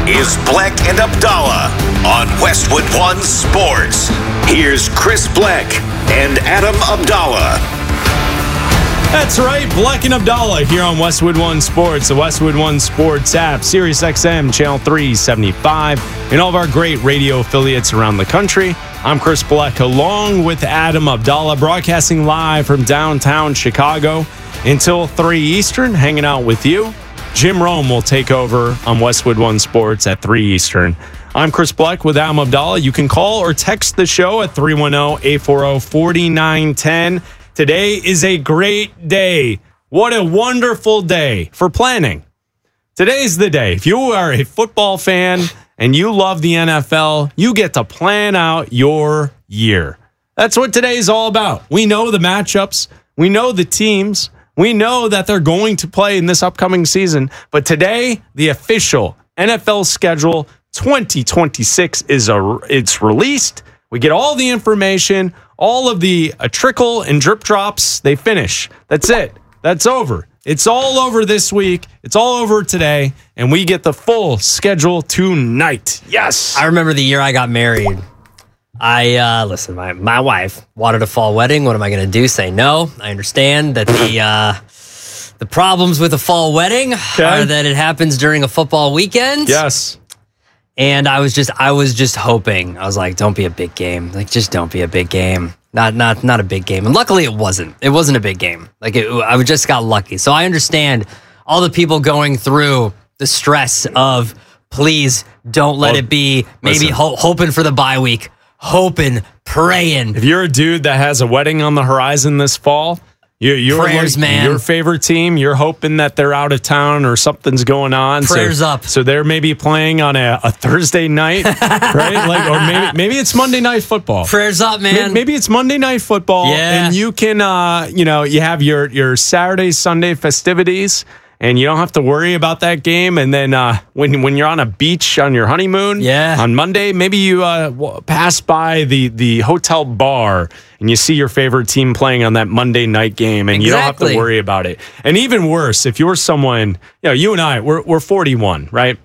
is Bleck and Abdallah on Westwood One Sports. Here's Chris Bleck and Adam Abdallah. That's right, Bleck and Abdallah here on Westwood One Sports, the Westwood One Sports app, Sirius XM, Channel 375, and all of our great radio affiliates around the country. I'm Chris Bleck, along with Adam Abdallah, broadcasting live from downtown Chicago until 3 Eastern, hanging out with you. Jim Rome will take over on Westwood One Sports at 3 Eastern. I'm Chris Bleck with Adam Abdallah. You can call or text the show at 310-840-4910. Today is a great day. What a wonderful day for planning. Today's the day. If you are a football fan and you love the NFL, you get to plan out your year. That's what today is all about. We know the matchups. We know the teams. We know that they're going to play in this upcoming season. But today, the official NFL schedule 2026 it's released. We get all the information, all of the trickle and drip drops. They finish. That's it. That's over. It's all over this week. It's all over today. And we get the full schedule tonight. Yes. I remember the year I got married. Listen, my wife wanted a fall wedding. What am I going to do? Say no? I understand that the problems with a fall wedding are that it happens during a football weekend. Yes. And I was just hoping. I was like, don't be a big game. Like, just don't be a big game. Not a big game. And luckily it wasn't. It wasn't a big game. Like, I just got lucky. So I understand all the people going through the stress of, please don't let it be maybe hoping for the bye week. Hoping, praying. If you're a dude that has a wedding on the horizon this fall, you're prayers, man. Your favorite team, you're hoping that they're out of town or something's going on. Prayers up. So they're maybe playing on a Thursday night, right? Like, or maybe it's Monday Night Football. Prayers up, man. Maybe it's Monday Night Football, yeah. And you can, you have your Saturday, Sunday festivities. And you don't have to worry about that game. And then when you're on a beach on your honeymoon on Monday, maybe you pass by the hotel bar and you see your favorite team playing on that Monday night game, and you don't have to worry about it. And even worse, if you're someone, you and I, we're 41, right?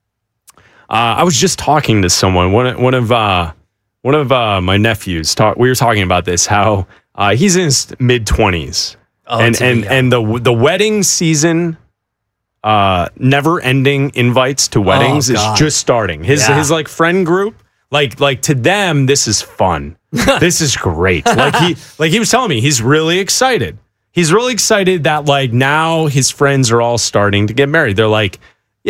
I was just talking to someone, one of my nephews. We were talking about this, how he's in his mid-20s. Oh, and the wedding season, never ending invites to weddings is just starting. His like friend group, like to them, this is fun. This is great. Like he was telling me, he's really excited. He's really excited that like now his friends are all starting to get married. They're like,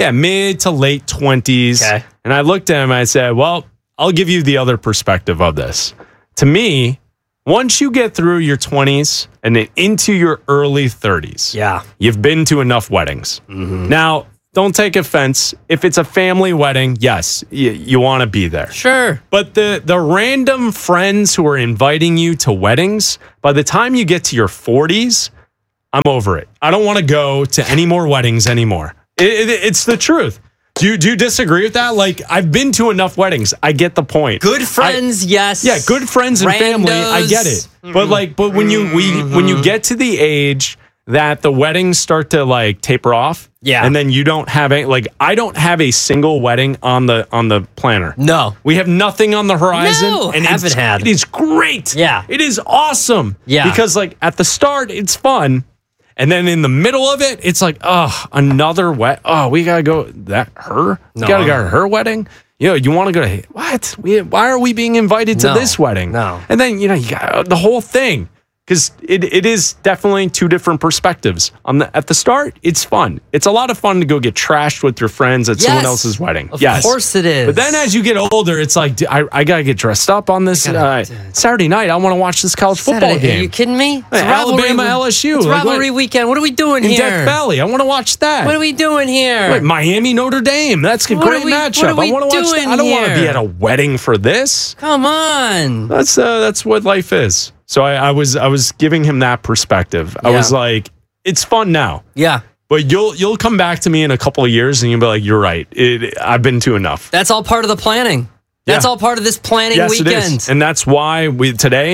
mid to late 20s. Okay. And I looked at him and I said, well, I'll give you the other perspective of this. To me, once you get through your 20s and then into your early 30s, you've been to enough weddings. Mm-hmm. Now, don't take offense. If it's a family wedding, yes, you want to be there. Sure. But the random friends who are inviting you to weddings, by the time you get to your 40s, I'm over it. I don't want to go to any more weddings anymore. It's the truth. Do you disagree with that? Like, I've been to enough weddings. I get the point. Good friends, yes. Yeah, good friends and family. I get it. Mm-hmm. But when you get to the age that the weddings start to like taper off, and then you don't have any, like, I don't have a single wedding on the planner. No, we have nothing on the horizon. No, and haven't had. It is great. Yeah, it is awesome. Yeah, because like at the start it's fun. And then in the middle of it, it's like, another wedding. Oh, we got to go. We got to go to her wedding? You want to go to, what? Why are we being invited to this wedding? No. And then, you got the whole thing. Because it is definitely two different perspectives. At the start, it's fun. It's a lot of fun to go get trashed with your friends at someone else's wedding. Of course it is. But then as you get older, it's like, I got to get dressed up on this Saturday night. I want to watch this college football game. Are you kidding me? It's Alabama, LSU. It's rivalry weekend. What are we doing in here? Death Valley. I want to watch that. What are we doing here? Wait, Miami, Notre Dame. That's a great matchup. I want to watch that. I don't want to be at a wedding for this. Come on. That's what life is. So I was giving him that perspective. I was like, it's fun now. Yeah. But you'll come back to me in a couple of years and you'll be like, you're right. I've been to enough. That's all part of the planning. That's all part of this planning weekend. It is. And that's why we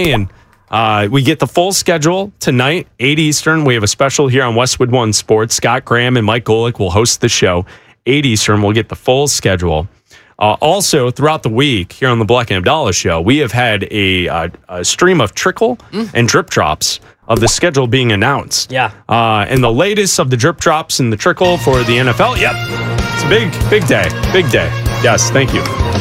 get the full schedule tonight, 8 Eastern. We have a special here on Westwood One Sports. Scott Graham and Mike Golick will host the show. 8 Eastern, we'll get the full schedule. Also, throughout the week here on the Black and Abdallah Show, we have had a stream of trickle and drip drops of the schedule being announced. Yeah. And the latest of the drip drops and the trickle for the NFL. Yep. It's a big day. Big day. Yes, thank you.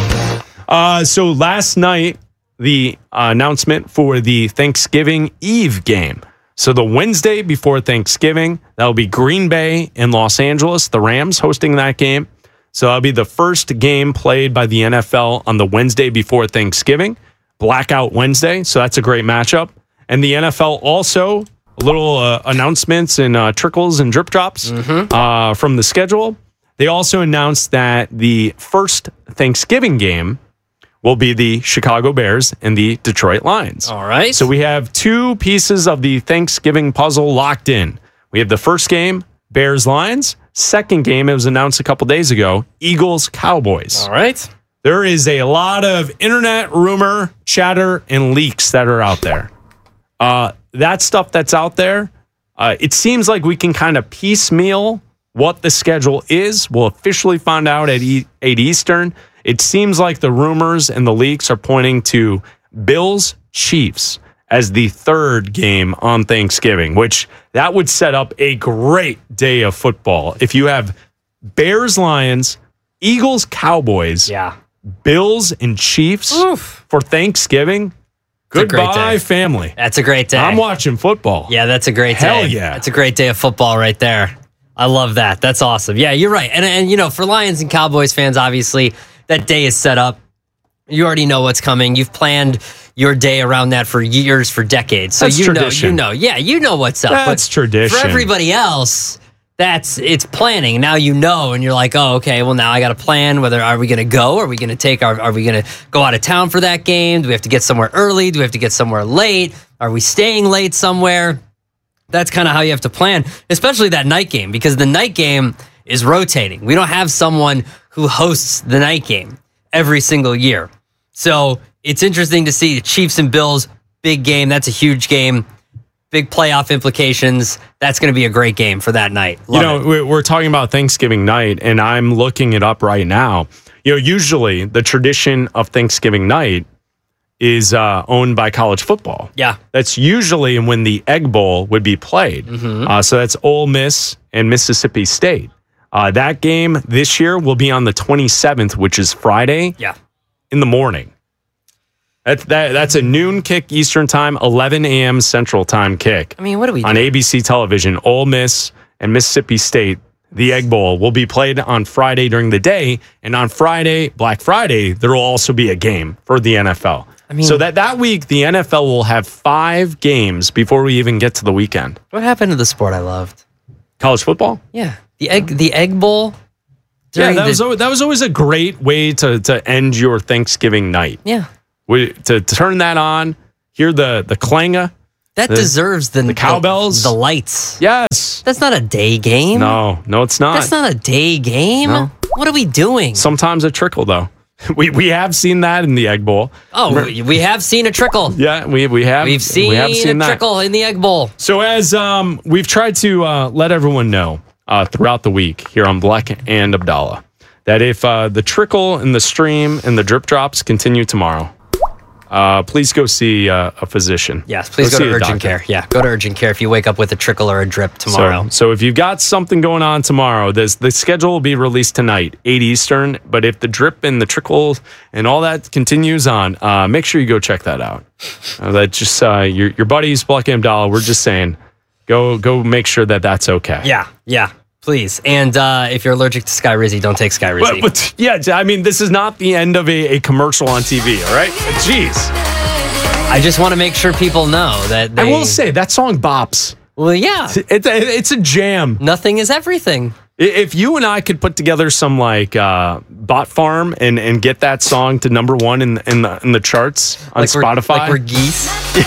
So last night, the announcement for the Thanksgiving Eve game. So the Wednesday before Thanksgiving, that'll be Green Bay and Los Angeles, the Rams hosting that game. So that'll be the first game played by the NFL on the Wednesday before Thanksgiving, Blackout Wednesday. So that's a great matchup. And the NFL also, little announcements and trickles and drip drops from the schedule. They also announced that the first Thanksgiving game will be the Chicago Bears and the Detroit Lions. All right. So we have 2 pieces of the Thanksgiving puzzle locked in. We have the first game, Bears-Lions. Second game, it was announced a couple days ago, Eagles-Cowboys. All right. There is a lot of internet rumor, chatter, and leaks that are out there. That stuff that's out there, it seems like we can kind of piecemeal what the schedule is. We'll officially find out at 8 Eastern. It seems like the rumors and the leaks are pointing to Bills-Chiefs as the third game on Thanksgiving, which that would set up a great day of football. If you have Bears-Lions, Eagles-Cowboys, Bills and Chiefs for Thanksgiving, goodbye, family. That's a great day. I'm watching football. Yeah, that's a great day. Hell yeah. That's a great day of football right there. I love that. That's awesome. Yeah, you're right. And you know, for Lions and Cowboys fans, obviously, that day is set up. You already know what's coming. You've planned your day around that for years, for decades. So that's tradition. you know what's up. That's tradition. For everybody else, it's planning. Now you know, and you're like, oh, okay, well, now I got to plan. Whether are we going to go? Are we going to are we going to go out of town for that game? Do we have to get somewhere early? Do we have to get somewhere late? Are we staying late somewhere? That's kind of how you have to plan, especially that night game, because the night game is rotating. We don't have someone who hosts the night game every single year. So it's interesting to see the Chiefs and Bills, big game. That's a huge game. Big playoff implications. That's going to be a great game for that night. We're talking about Thanksgiving night, and I'm looking it up right now. Usually the tradition of Thanksgiving night is owned by college football. Yeah. That's usually when the Egg Bowl would be played. So that's Ole Miss and Mississippi State. That game this year will be on the 27th, which is Friday in the morning. That's a noon kick Eastern time, 11 a.m. Central time kick. I mean, what do we do? On ABC television, Ole Miss and Mississippi State, the Egg Bowl, will be played on Friday during the day. And on Friday, Black Friday, there will also be a game for the NFL. I mean, so that week, the NFL will have 5 games before we even get to the weekend. What happened to the sport I loved? College football? Yeah. The Egg Bowl. Yeah, that was always a great way to end your Thanksgiving night. Yeah. To turn that on, hear the clanger. That deserves the cowbells. The lights. Yes. That's not a day game. No, it's not. That's not a day game. No. What are we doing? Sometimes a trickle, though. We have seen that in the Egg Bowl. Oh, we have seen a trickle. Yeah, we have. We've seen a trickle in the Egg Bowl. So as we've tried to let everyone know throughout the week here on Black and Abdallah, that if the trickle and the stream and the drip drops continue tomorrow, please go see a physician. Yes, please go to urgent care. Yeah, go to urgent care if you wake up with a trickle or a drip tomorrow. So if you've got something going on tomorrow, the schedule will be released tonight, 8 Eastern. But if the drip and the trickle and all that continues on, make sure you go check that out. That just your buddies, Black and Abdallah, we're just saying, go make sure that that's okay. Yeah. Please. And if you're allergic to Skyrizi, don't take Skyrizi. But yeah, I mean, this is not the end of a commercial on TV, all right? Jeez. I just want to make sure people know that I will say, that song bops. Well, yeah. It's a jam. Nothing is everything. If you and I could put together some bot farm and get that song to number 1 in the charts on Spotify. Like we're geese.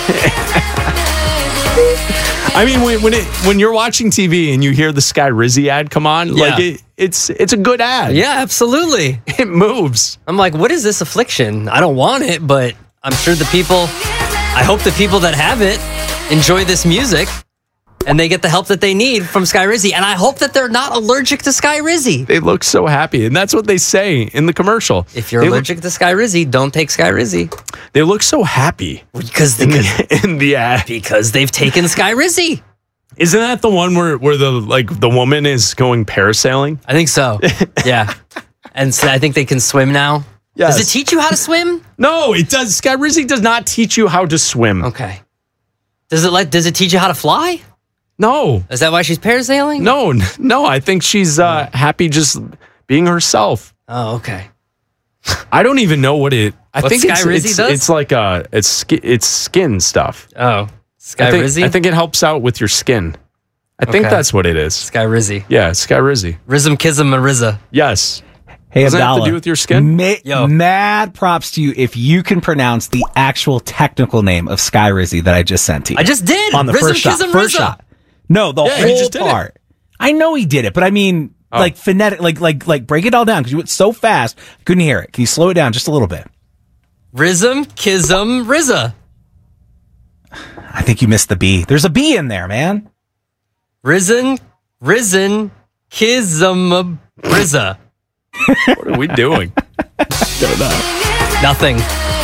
I mean, when you're watching TV and you hear the Skyrizi ad come on, it's a good ad. Yeah, absolutely. It moves. I'm like, what is this affliction? I don't want it, but I'm sure I hope the people that have it enjoy this music. and they get the help that they need from Skyrizi. And I hope that they're not allergic to Skyrizi. They look so happy, and that's what they say in the commercial. If you're allergic to Skyrizi, don't take Skyrizi. They look so happy because in the ad. Because they've taken Skyrizi. Isn't that the one where the woman is going parasailing? I think so. Yeah. And so I think they can swim now. Yes. Does it teach you how to swim? No, it does. Skyrizi does not teach you how to swim. Okay. Does it teach you how to fly? No. Is that why she's parasailing? No. I think she's happy just being herself. Oh, okay. I don't even know what it. I What think Skyrizi does? it's like it's skin stuff. Oh, Skyrizi. I think it helps out with your skin. I think that's what it is. Skyrizi. Yeah, Skyrizi. Rizm Kizm Mariza. Yes. Hey, Does that have Abdallah, to do with your skin? Mad props to you if you can pronounce the actual technical name of Skyrizi that I just sent to you. I just did. On the Rizm first shot. Kizm First Rizza. shot. No, the he whole just did it. part. I know he did it, but I mean, like phonetic, like break it all down because you went so fast, I couldn't hear it. Can you slow it down just a little bit? Rizm Kizm Rizza. I think you missed the B. There's a B in there, man. Risen Kizm Rizza. What are we doing? Nothing.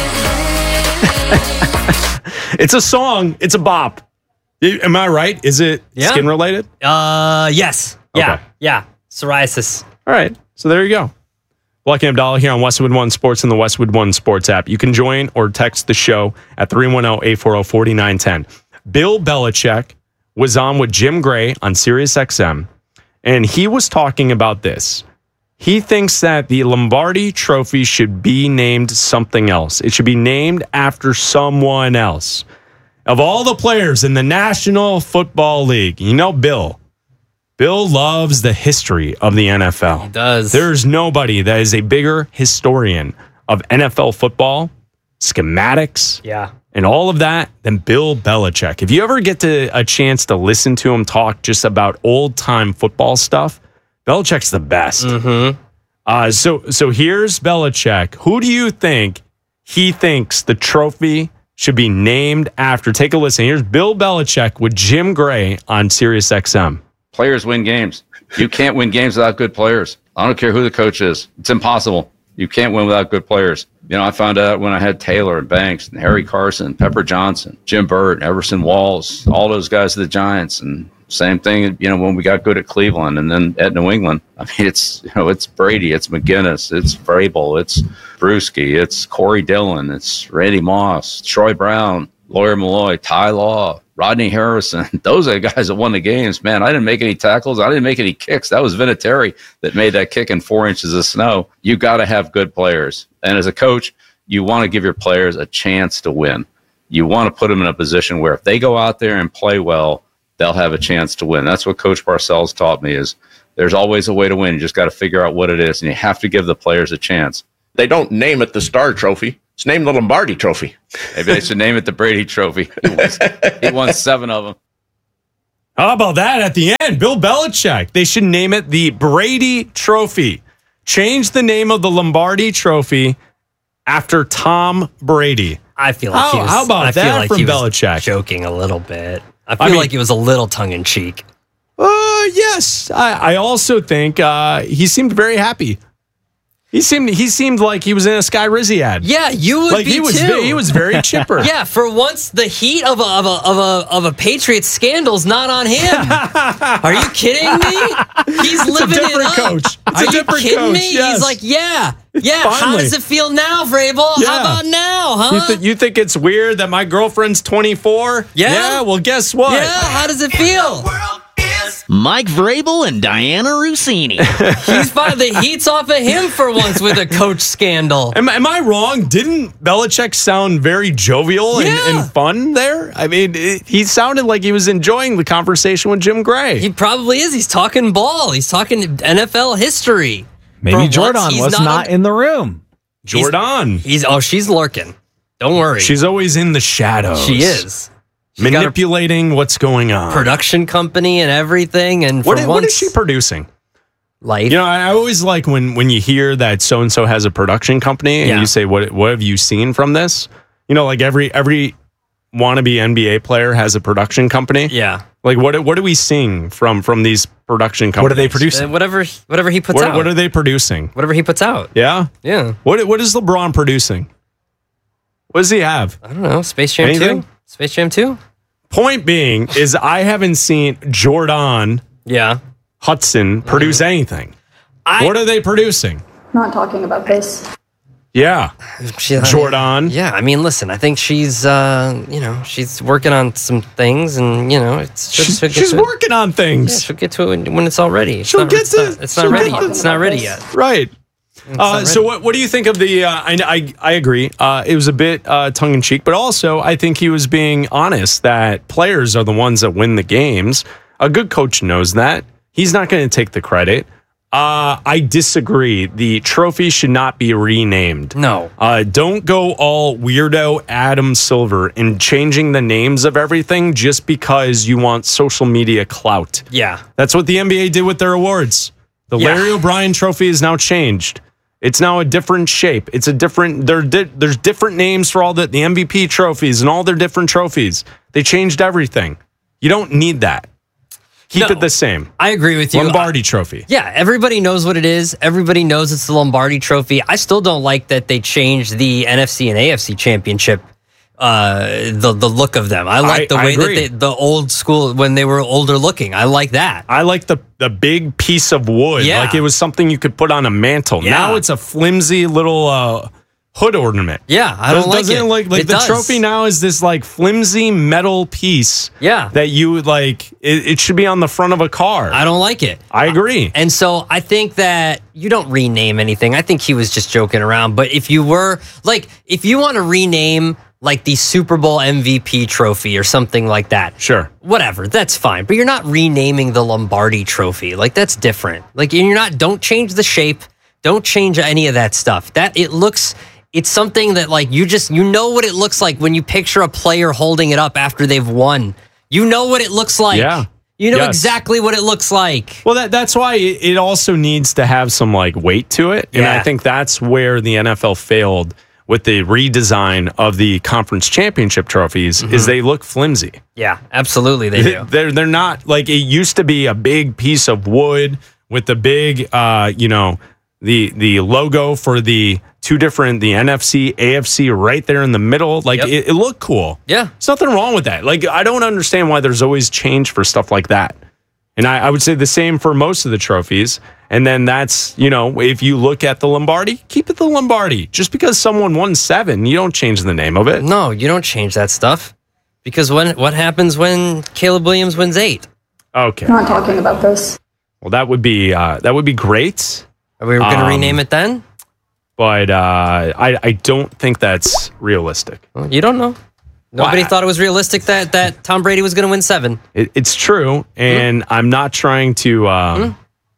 It's a song. It's a bop. Am I right? Is it skin related? Yes. Yeah. Okay. Yeah. Psoriasis. All right. So there you go. Lucky Abdallah here on Westwood One Sports and the Westwood One Sports app. You can join or text the show at 310-840-4910. Bill Belichick was on with Jim Gray on SiriusXM, and he was talking about this. He thinks that the Lombardi Trophy should be named something else. It should be named after someone else. Of all the players in the National Football League, you know Bill loves the history of the NFL. He does. There's nobody that is a bigger historian of NFL football, schematics, and all of that than Bill Belichick. If you ever get a chance to listen to him talk just about old-time football stuff, Belichick's the best. Mm-hmm. So here's Belichick. Who do you think he thinks the trophy should be named after? Take a listen. Here's Bill Belichick with Jim Gray on SiriusXM. Players win games. You can't win games without good players. I don't care who the coach is. It's impossible. You can't win without good players. You know, I found out when I had Taylor and Banks and Harry Carson, Pepper Johnson, Jim Burt, Everson Walls, all those guys of the Giants. And same thing, you know, when we got good at Cleveland and then at New England. I mean, it's Brady, it's McGinnis, it's Vrabel, it's Bruschi, it's Corey Dillon, it's Randy Moss, Troy Brown, Lawyer Malloy, Ty Law, Rodney Harrison. Those are the guys that won the games. Man, I didn't make any tackles. I didn't make any kicks. That was Vinatieri that made that kick in 4 inches of snow. You got to have good players. And as a coach, you want to give your players a chance to win. You want to put them in a position where if they go out there and play well, they'll have a chance to win. That's what Coach Parcells taught me is there's always a way to win. You just got to figure out what it is, and you have to give the players a chance. They don't name it the Star Trophy. It's named the Lombardi Trophy. Maybe they should name it the Brady Trophy. He won 7 of them. How about that at the end? Bill Belichick. They should name it the Brady Trophy. Change the name of the Lombardi Trophy after Tom Brady. I feel like how about that from Belichick? Joking a little bit. I feel like it was a little tongue in cheek. Yes. I also think he seemed very happy. He seemed like he was in a Skyrizi ad. Yeah, you would be too. He was very chipper. Yeah, for once, the heat of a Patriots scandal's not on him. Are you kidding me? He's living it up. It's a different coach. Are you kidding me? Yes. He's like, yeah. Finally. How does it feel now, Vrabel? Yeah. How about now, huh? You think it's weird that my girlfriend's 24? Yeah. Well, guess what? Yeah. How does it feel? Mike Vrabel and Diana Rossini. He's fine. The heat's off of him for once with a coach scandal. Am I wrong? Didn't Belichick sound very jovial and fun there? I mean, he sounded like he was enjoying the conversation with Jim Gray. He probably is. He's talking ball. He's talking NFL history. Maybe Jordan was not in the room. Jordan. She's lurking. Don't worry. She's always in the shadows. She is. Manipulating what's going on. Production company and everything. And what is she producing? Life. You know, I always like when you hear that so-and-so has a production company and you say, what have you seen from this? You know, like every wannabe NBA player has a production company. Yeah. Like what are we seeing from these production companies? What are they producing? Whatever he puts out. What are they producing? Whatever he puts out. Yeah? Yeah. What is LeBron producing? What does he have? I don't know. Space Jam Anything? 2? Space Jam 2? Point being is I haven't seen Jordan Hudson produce anything. What are they producing? Not talking about this. Yeah. Jordan. Yeah, I mean, listen, I think she's, she's working on some things, and she's working on things. Yeah, she'll get to it when it's all ready. It's not ready. It's not ready yet. Right. So what do you think of the? I agree. It was a bit tongue in cheek, but also I think he was being honest that players are the ones that win the games. A good coach knows that. He's not going to take the credit. I disagree. The trophy should not be renamed. No. Don't go all weirdo Adam Silver in changing the names of everything just because you want social media clout. Yeah. That's what the NBA did with their awards. The Larry O'Brien trophy is now changed. It's now a different shape. It's a different. There's different names for all the MVP trophies and all their different trophies. They changed everything. You don't need that. Keep it the same. I agree with you. Lombardi Trophy. Yeah, everybody knows what it is. Everybody knows it's the Lombardi Trophy. I still don't like that they changed the NFC and AFC championship. The look of them. I like the way that the old school when they were older looking. I like that. I like the big piece of wood. Yeah. Like it was something you could put on a mantle. Yeah. Now it's a flimsy little hood ornament. Yeah, I don't like it. Doesn't like It the does. trophy now is this like flimsy metal piece. Yeah. That you would like. It should be on the front of a car. I don't like it. I agree. And so I think that you don't rename anything. I think he was just joking around. But if you were if you want to rename like the Super Bowl MVP trophy or something like that, sure, whatever, that's fine. But you're not renaming the Lombardi Trophy. Like that's different. Like you're not. Don't change the shape. Don't change any of that stuff. It's something that like you know what it looks like when you picture a player holding it up after they've won. You know what it looks like. Yeah. You know exactly what it looks like. Well, that's why it also needs to have some like weight to it. And I think that's where the NFL failed with the redesign of the conference championship trophies is they look flimsy. Yeah, absolutely they do. They're not like it used to be a big piece of wood with the big the logo for the two different, the NFC, AFC right there in the middle. Like it looked cool. Yeah. There's nothing wrong with that. Like I don't understand why there's always change for stuff like that. And I would say the same for most of the trophies. And then that's, if you look at the Lombardi, keep it the Lombardi. Just because someone won 7, you don't change the name of it. No, you don't change that stuff. Because what happens when Caleb Williams wins 8? Okay. Not talking about this. Well, that would be great. Are we going to rename it then? But I don't think that's realistic. Well, you don't know. Nobody thought it was realistic that Tom Brady was going to win 7. It's true, and I'm not trying to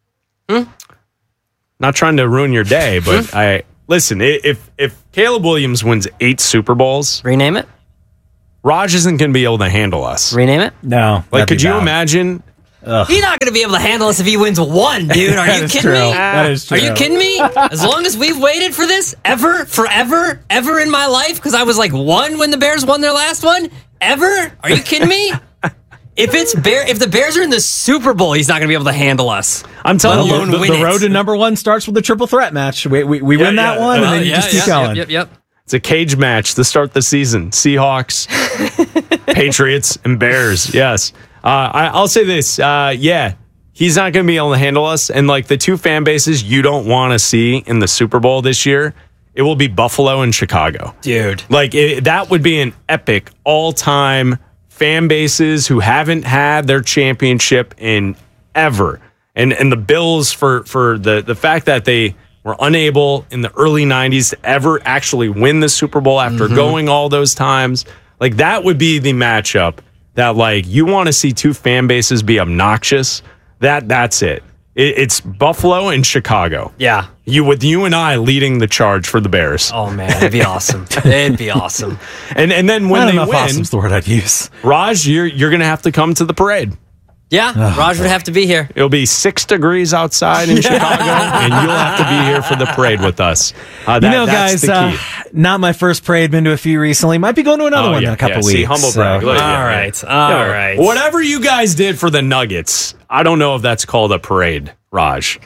not trying to ruin your day, but listen. If Caleb Williams wins 8 Super Bowls, rename it. Raj isn't going to be able to handle us. Rename it. No, like could you imagine? He's not going to be able to handle us if he wins 1, dude. Are you kidding me? That is true. Are you kidding me? As long as we've waited for this, forever in my life, because I was like 1 when the Bears won their last one, ever? Are you kidding me? If the Bears are in the Super Bowl, he's not going to be able to handle us. I'm telling you, the road to number 1 starts with the triple threat match. We win that one, and then you just keep going. Yep. It's a cage match to start the season. Seahawks, Patriots, and Bears. Yes. I'll say this. He's not going to be able to handle us. And like the 2 fan bases you don't want to see in the Super Bowl this year, it will be Buffalo and Chicago. Dude. Like that would be an epic all-time fan bases who haven't had their championship in ever. And the Bills for the fact that they were unable in the early 90s to ever actually win the Super Bowl after going all those times. Like that would be the matchup that like you want to see 2 fan bases be obnoxious. That's it. It's Buffalo and Chicago. Yeah. With you and I leading the charge for the Bears. Oh man, it'd be awesome. It'd be awesome. And then when they win, awesome's the word I'd use. Raj, you're gonna have to come to the parade. Yeah, Raj would have to be here. It'll be 6 degrees outside in Chicago, and you'll have to be here for the parade with us. Guys, not my first parade. Been to a few recently. Might be going to another one in a couple weeks. See, humble brag. All right. Whatever you guys did for the Nuggets, I don't know if that's called a parade, Raj.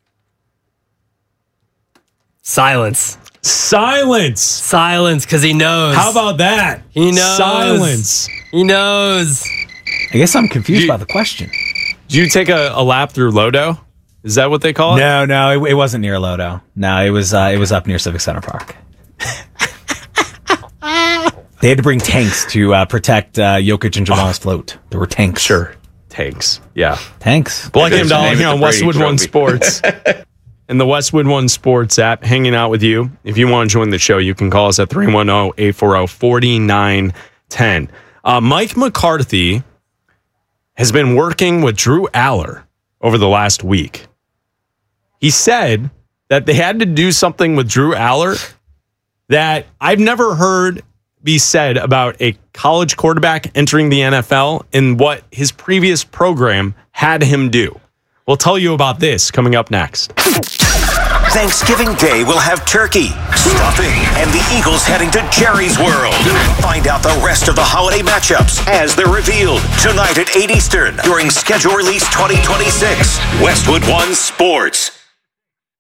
Silence, because he knows. How about that? He knows. Silence. He knows. I guess I'm confused by the question. Did you take a lap through Lodo? Is that what they call it? No, it wasn't near Lodo. No, it was up near Civic Center Park. They had to bring tanks to protect Jokic and Jamal's float. There were tanks. Sure. Tanks. Yeah. Tanks. Black and Dollar here on Westwood One Sports. And the Westwood One Sports app, hanging out with you. If you want to join the show, you can call us at 310-840-4910. Mike McCarthy has been working with Drew Aller over the last week. He said that they had to do something with Drew Aller that I've never heard be said about a college quarterback entering the NFL and what his previous program had him do. We'll tell you about this coming up next. Thanksgiving Day will have turkey, stuffing, and the Eagles heading to Jerry's World. Find out the rest of the holiday matchups as they're revealed tonight at 8 Eastern during Schedule Release 2026. Westwood One Sports.